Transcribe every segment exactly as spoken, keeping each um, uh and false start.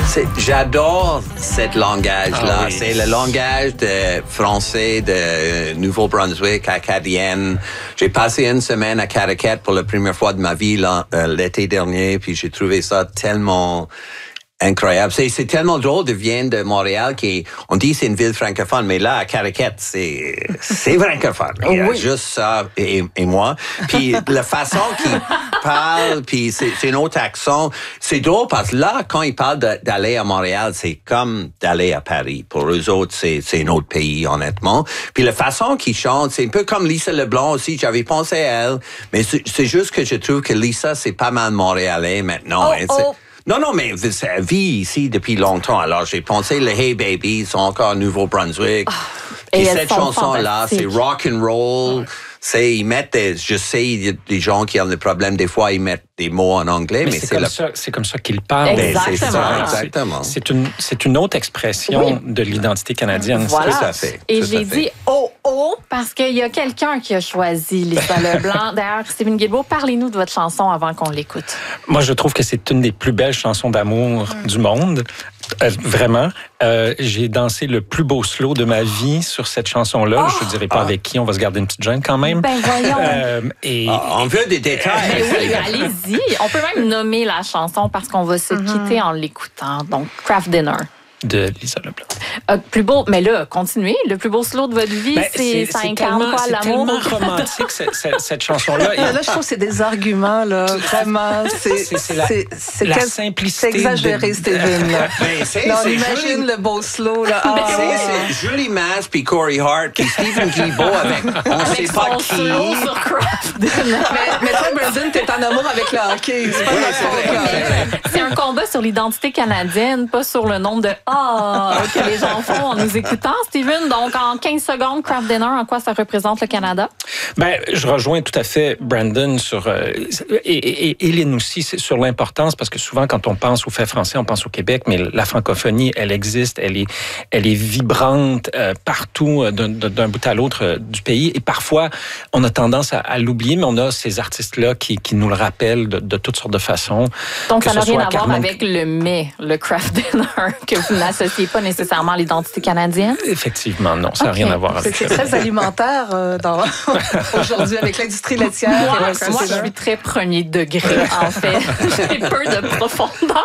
C'est, j'adore ce langage-là. Ah oui. C'est le langage de français de Nouveau-Brunswick, acadienne. J'ai passé une semaine à Caraquet pour la première fois de ma vie là, euh, l'été dernier, puis j'ai trouvé ça tellement incroyable. C'est, c'est tellement drôle de venir de Montréal qui, on dit c'est une ville francophone, mais là, à Caraquet, c'est, c'est francophone. Il y a Oui. juste ça et, et moi. Puis la façon qu'ils parlent, puis c'est, c'est un autre accent. C'est drôle parce que là, quand ils parlent de, d'aller à Montréal, c'est comme d'aller à Paris. Pour eux autres, c'est, c'est un autre pays, honnêtement. Puis la façon qu'ils chantent, c'est un peu comme Lisa Leblanc aussi. J'avais pensé à elle, mais c'est, c'est juste que je trouve que Lisa, c'est pas mal montréalais maintenant. Oh, hein. oh. Non, non, mais elle vit ici depuis longtemps. Alors, j'ai pensé, les Hey Babies sont encore au Nouveau-Brunswick. Oh, et et cette elles sont chanson-là, c'est fantastiques. rock and roll. C'est, ils mettent des, je sais, il y a des gens qui ont des problèmes, des fois, ils mettent des mots en anglais, mais, Mais c'est, c'est comme la... ça, c'est comme ça qu'ils parlent. Ben, c'est Exactement. ça, exactement. C'est, c'est, une, c'est une autre expression Oui. de l'identité canadienne. Voilà. Tout à fait. Et tout j'ai à fait. dit oh oh parce qu'il y a quelqu'un qui a choisi Lisa Leblanc. D'ailleurs, Steven Guilbeault, parlez-nous de votre chanson avant qu'on l'écoute. Moi, je trouve que c'est une des plus belles chansons d'amour Mm. du monde. Euh, vraiment. Euh, j'ai dansé le plus beau slow de ma vie sur cette chanson-là. Oh! Je ne dirai pas Ah. avec qui. On va se garder une petite gêne quand même. Ben voyons. Euh, et, Ah, on veut des détails. Ben oui, allez-y. On peut même nommer la chanson parce qu'on va se quitter en l'écoutant. Donc, Craft Dinner. de Lisa Leblanc. Euh, plus beau, mais là, continuez. Le plus beau slow de votre vie, Ben, c'est, ça incarne tellement, quoi, c'est l'amour? tellement romantique, cette, cette, cette chanson-là. Là, je trouve que c'est des arguments, là, vraiment. C'est, C'est- c'est la- c'est, c'est la quel- simplicité C'est exagéré, de- Steven. Là. Ben, c'est, Là, on c'est imagine joli. le beau slow. Là. Ah, C'est, c'est Julie Masse puis Corey Hart puis Stephen Guilbeault avec on Avec sait pas son qui. slow sur Craft Dinner. mais, mais toi, Brandon, t'es en amour avec le hockey. C'est pas Oui, notre c'est faute, vrai, là. c'est vrai. C'est un combat sur l'identité canadienne, pas sur le nombre de « ah » que les gens font en nous écoutant. Steven, donc en quinze secondes, Craft Dinner, en quoi ça représente le Canada? Ben, je rejoins tout à fait Brandon sur euh, et, et, et Hélène aussi c'est sur l'importance parce que souvent quand on pense au fait français, on pense au Québec, mais la francophonie, elle existe, elle est, elle est vibrante euh, partout euh, d'un, d'un bout à l'autre euh, du pays. Et parfois, on a tendance à, à l'oublier, mais on a ces artistes-là qui, qui nous le rappellent de, de toutes sortes de façons. Donc, Que ça n'a ce rien soit à voir Carmen- avec le mets, le Craft Dinner, que vous n'associez pas nécessairement à l'identité canadienne? Effectivement, non, ça n'a Ok. rien à voir C'est, avec c'est ça. très alimentaire euh, dans, aujourd'hui avec l'industrie laitière. Moi, et le Craft moi, je Dinner. suis très premier degré, en fait. J'ai peu de profondeur.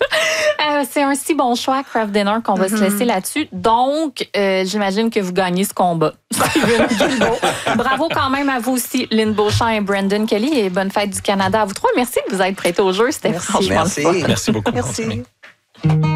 Euh, c'est un si bon choix, Craft Dinner, qu'on va se laisser là-dessus. Donc, euh, j'imagine que vous gagnez ce combat. Steven Guilbeault. Bravo quand même à vous aussi, Lynn Beauchamp et Brandon Kelly. Et bonne fête du Canada à vous trois. Merci de vous être prêtés au jeu. C'était Merci. franchement le Merci. fun. Merci beaucoup. Merci. Anthony.